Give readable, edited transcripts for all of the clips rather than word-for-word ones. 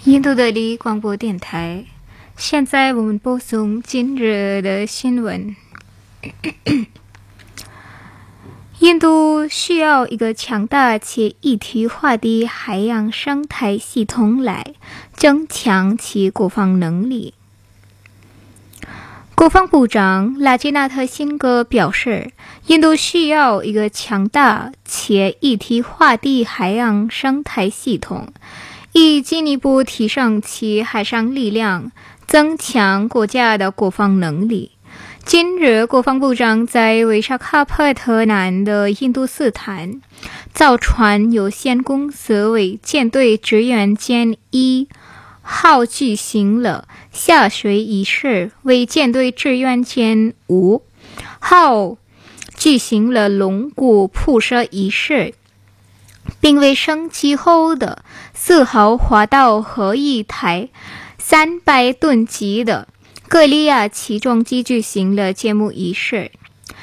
印度德里广播电台，现在我们播送今日的新闻。印度需要一个强大且一体化的海洋生态系统来增强其国防能力。国防部长拉吉纳特·辛格表示，印度需要一个强大且一体化的海洋生态系统，以进一步提升其海上力量，增强国家的国防能力。今日，国防部长在维沙卡帕特南的印度斯坦造船有限公司为舰队支援舰1号举行了下水仪式，为舰队支援舰5号举行了龙骨铺设仪式，并为升级后的4号滑道和一台300吨级的格利亚起重机举行了揭幕仪式。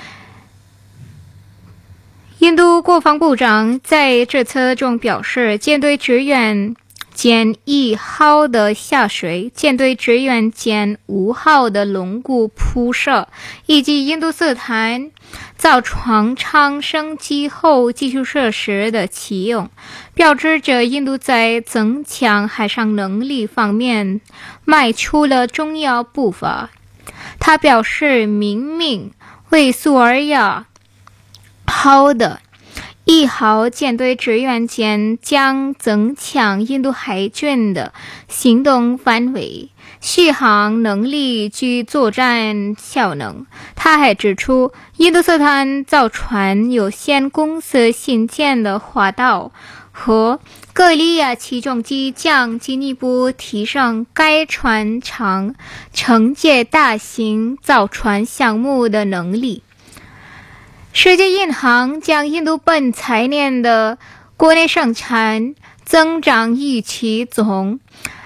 印度国防部长在致辞中表示，舰队支援舰1号的下水、舰队支援舰5号的龙骨铺设，以及印度斯坦造船厂升级后基础设施的启用，标志着印度在增强海上能力方面迈出了重要步伐。他表示，命名为苏尔亚号的1号舰队支援舰将增强印度海军的行动范围、续航能力及作战效能。他还指出，印度斯坦造船有限公司新建的滑道和格利亚起重机将进一步提升该船厂承接大型造船项目的能力。世界银行将印度本财年的国内生产增长预期从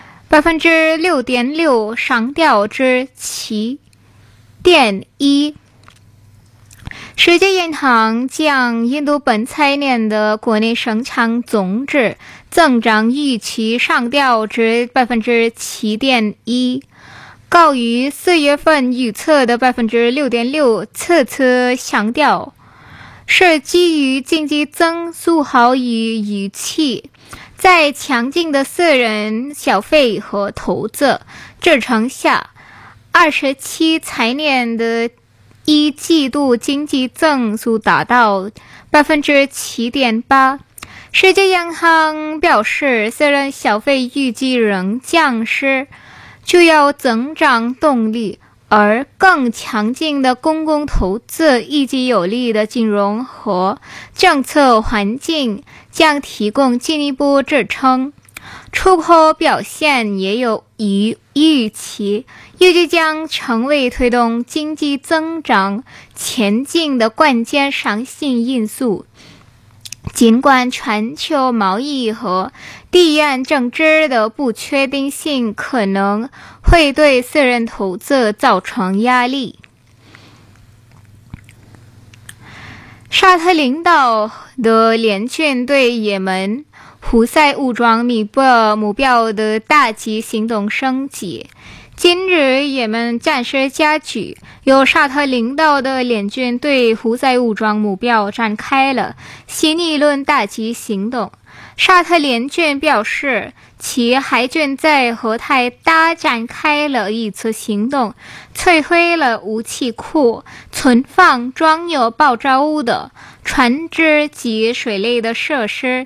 6.6% 上调至 7.1%。世界银行将印度本财年的国内生产总值增长预期上调至 7.1%， 高于4月份预测的 6.6%。此次强调是基于经济增速好于预期，在强劲的私人消费和投资支撑下，27财年的一季度经济增速达到 7.8%。世界银行表示，私人消费预计仍将是主要增长动力，而更强劲的公共投资以及有利的金融和政策环境将提供进一步支撑。出口表现也有预期，预计将成为推动经济增长前进的关键上行因素。尽管全球贸易和地缘政治的不确定性可能会对私人投资造成压力，沙特领导的联军对也门胡塞武装目标的打击行动升级。今日，也门战事加剧，由沙特领导的联军对胡塞武装目标展开了新一轮打击行动。沙特联军表示，其海军在荷台大展开了一次行动，摧毁了武器库、存放装有爆炸物的船只及水类的设施，